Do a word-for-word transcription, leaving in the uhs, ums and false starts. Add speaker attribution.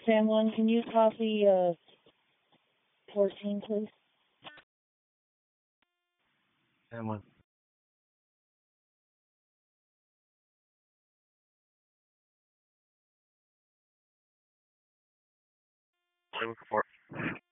Speaker 1: San Juan, can you copy uh, fourteen, please?
Speaker 2: San Juan.
Speaker 3: What are you looking for?